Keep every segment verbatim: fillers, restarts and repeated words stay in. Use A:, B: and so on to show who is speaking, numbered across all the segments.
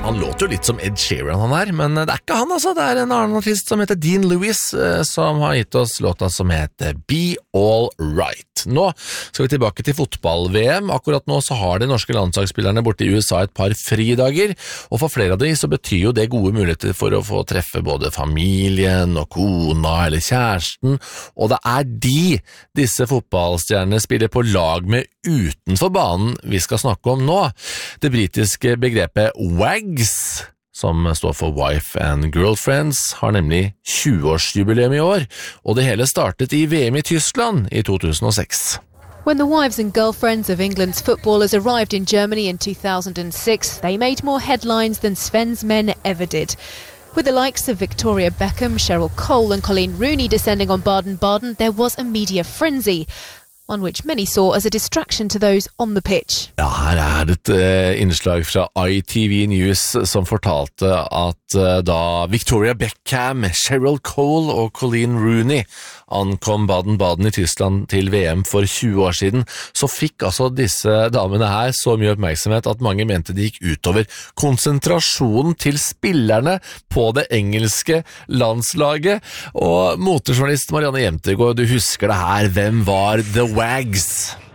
A: Han låter jo litt som Ed Sheeran han er, men det er ikke han altså, det er en annen artist som heter Dean Lewis, som har gitt oss låta som heter Be All Right. Nå skal vi tilbake til fotball-V M. Akkurat nå så har de norske landslagsspillerne borte i U S A et par fridager, og for flere av de så betyr jo det gode muligheter for å få treffe både familien og kona eller kjæresten, og det er de disse fotballstjernene spiller på lag med utenfor banen vi skal snakke om nå. Det britiske begrepet WAGS, som står for Wife and Girlfriends, har nemlig tjue-årsjubileum i år, og det hele startet i V M i Tyskland i to tusen og seks.
B: When the wives and girlfriends of England's footballers arrived in Germany in two thousand six, they made more headlines than Sven's men ever did. With the likes of Victoria Beckham, Cheryl Cole and Colleen Rooney descending on Baden-Baden, there was a media frenzy, one which many saw as a distraction to those on the pitch.
A: Ja, her er det et uh, innslag fra I T V News som fortalte at uh, da Victoria Beckham, Cheryl Cole og Colleen Rooney ankom Baden-Baden i Tyskland til V M for tjue år siden, så fikk altså disse damene her så mye oppmerksomhet at mange mente det gikk utover konsentrasjonen til spillerne på det engelske landslaget. Og motejournalist Marianne Jemtergaard, du husker det her, hvem var The WAGS?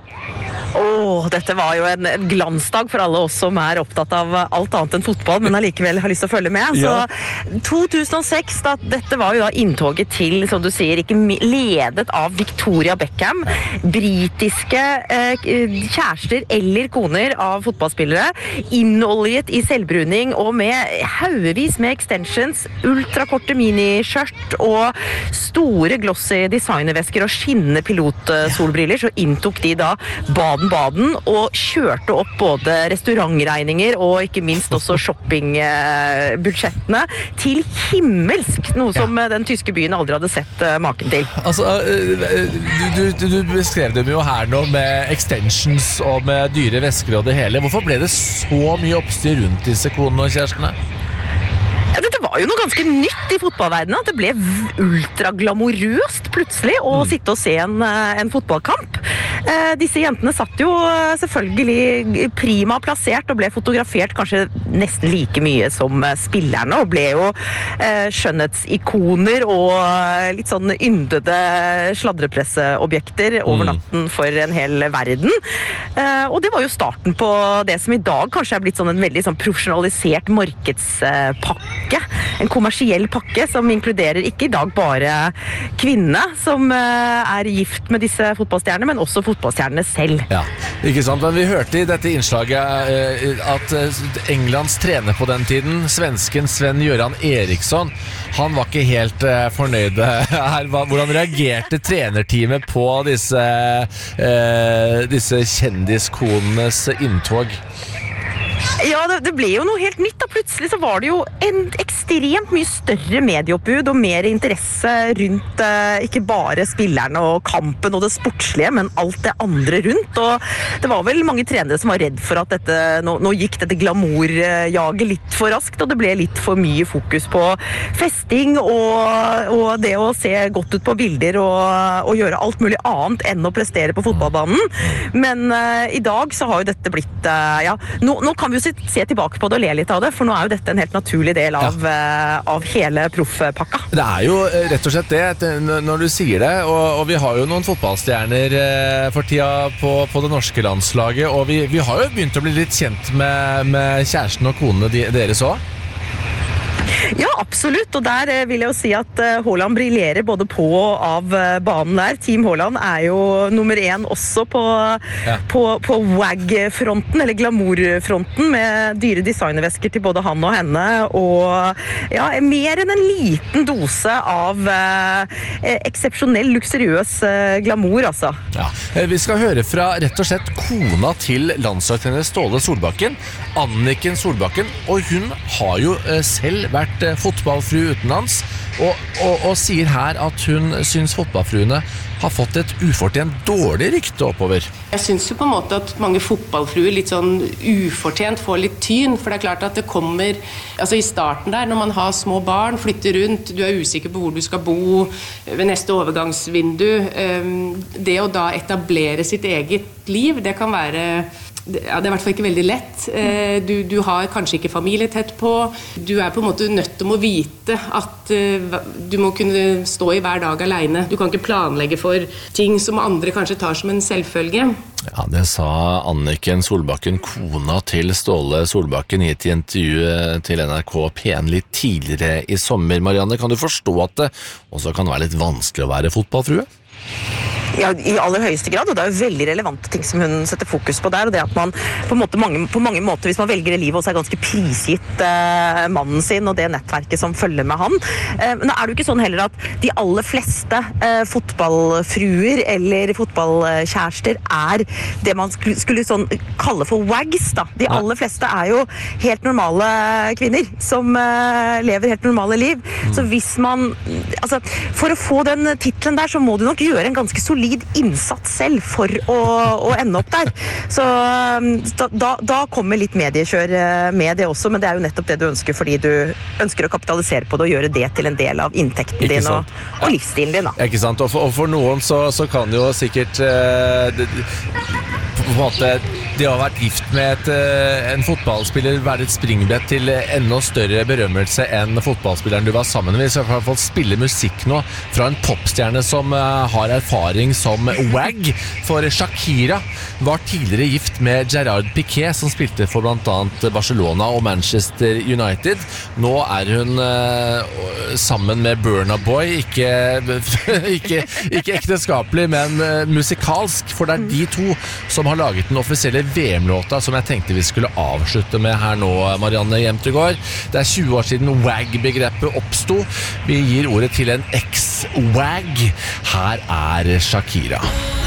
C: Åh, dette var jo en, en glansdag for alle oss som er opptatt av alt annet enn fotball, men allikevel har lyst til å følge med. Så ja. to tusen og seks, da, dette var jo da inntoget til, som du sier, ikke ledet av Victoria Beckham, britiske eh, kjærester eller koner av fotballspillere, innoljet i selvbruning og med haugevis med extensions, ultrakorte miniskjørt og store glossy designervesker og skinnende pilotsolbriller, så inntok de da Baden-Baden og kjørte opp både restaurantregninger og ikke minst også shoppingbudsjettene til himmelsk, noe som ja. den tyske byen aldri hadde sett maken til.
A: Altså, du, du, du beskrev dem jo her nå med extensions og med dyre vesker og det hele. Hvorfor ble det så mye oppstyr rundt disse konene og kjærestene?
C: Ja, dette var jo noe ganske nytt i fotballverdenen, at det ble ultraglamorøst plutselig å mm. sitte og se en, en fotballkamp. Eh, disse jentene satt jo selvfølgelig prima plassert og ble fotografert kanskje nesten like mye som spillerne, og ble jo eh, skjønnhetsikoner og litt sånn yndede sladrepresseobjekter over natten for en hel verden. Eh, og det var jo starten på det som i dag kanskje er blitt sånn en veldig sånn profesjonalisert markedspakke. En kommersiell pakke som inkluderer ikke i dag bare kvinnene som er gift med disse fotballstjernene, men også fotballstjernene selv.
A: Ja, ikke sant? Men vi hørte i dette innslaget at Englands trener på den tiden, svensken Sven-Göran Eriksson, han var ikke helt fornøyd her. Hvordan reagerte trenerteamet på disse, disse kjendiskonenes inntog?
C: Ja, det, det ble jo noe helt nytt da. Plutselig så var det jo en ekstremt mye større medieoppbud og mer interesse rundt eh, ikke bare spillerne og kampen og det sportslige, men alt det andre rundt. Og det var vel mange trenere som var redd for at dette, nå, nå gikk dette glamourjaget litt for raskt, og det ble litt for mye fokus på festing og, og det å se godt ut på bilder og, og gjøre alt mulig annet enn å prestere på fotballbanen. Men eh, i dag så har jo dette blitt, eh, ja, nå, nå kan vi jo se, se tilbake på det og le litt av det, for nå er jo dette en helt naturlig del av, ja. uh, av hele proffpakka.
A: Det er jo rett og slett det, når du sier det, og, og vi har jo noen fotballstjerner uh, for tida på, på det norske landslaget, og vi, vi har jo begynt å bli litt kjent med, med kjæresten og konene de, deres også.
C: Ja, absolutt, og der vil jeg jo si at Haaland briljerer både på og av banen der. Team Haaland er jo nummer én også på, ja. på, på WAG-fronten, eller glamour-fronten, med dyre designervesker til både han og henne, og ja, mer enn en liten dose av eh, eksepsjonell, luksuriøs eh, glamour, altså.
A: Ja, vi skal høre fra rett og slett kona til landslagstrener Ståle Solbakken, Anniken Solbakken, og hun har jo eh, selv vært fotballfru utenlands, og, og, og sier her at hun syns fotballfruene har fått et ufortjent dårlig rykte oppover.
D: Jeg syns jo på en måte at mange fotballfruer litt sånn ufortjent får litt tyn, for det er klart at det kommer, altså i starten der, når man har små barn, flytter rundt, du er usikker på hvor du skal bo ved neste overgangsvindu, det å da etablere sitt eget liv, det kan være Ja, det er i hvert fall ikke veldig lett. Du, du har kanskje ikke familie tett på. Du er på en måte nødt til å vite at du må kunne stå i hver dag alene. Du kan ikke planlegge for ting som andre kanskje tar som en selvfølge.
A: Ja, det sa Anniken Solbakken, kona til Ståle Solbakken, i et intervju til N R K P en litt tidligere i sommer. Marianne, kan du forstå at det også kan være litt vanskelig å være fotballfrue?
C: Ja, i aller høyeste grad, og det er jo veldig relevante ting som hun setter fokus på der, og det at man på, en måte, mange, på mange måter, hvis man velger det livet, også er ganske prisgitt eh, mannen sin og det nettverket som følger med han. Eh, men er det jo ikke sånn heller at de aller fleste eh, fotballfruer eller fotballkjærester er det man skulle, skulle sånn kalle for wags, da. De aller fleste er jo helt normale kvinner som eh, lever helt normale liv. Mm. Så hvis man, altså, for å få den titlen der, så må du nok gjøre en ganske solid innsats selv for å, å ende opp der. Så da, da kommer litt mediekjør med det også, men det er jo nettopp det du ønsker, fordi du ønsker å kapitalisere på det og gjøre det til en del av inntekten
A: Ikke
C: din og, og livsstilen din. Da.
A: Ikke sant, og for, og for noen så, så kan jo sikkert uh, det, på en måte det å ha vært gift med et, en fotballspiller være et springbrett til enda større berømmelse enn fotballspilleren du var sammen med. Vi skal i hvert fall spille musikk nå fra en popstjerne som uh, har erfaring som wag, for Shakira var tidligere gift med Gerard Piqué, som spilte for blant annet Barcelona og Manchester United. Nå er hun uh, sammen med Burna Boy, ikke, ikke, ikke ekteskapelig, men uh, musikalsk, for det er de to som har laget den offisielle V M-låta som jeg tenkte vi skulle avslutte med her nå, Marianne Jemtregård. Det er tjue år siden wag-begrepet oppsto. Vi gir ordet til en eks-wag. Her er Shakira.